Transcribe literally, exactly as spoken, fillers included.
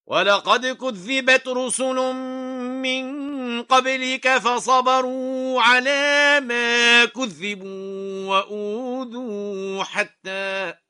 ولقد كذبت رسل من قبلك فصبروا على ما كذبوا وأوذوا حتى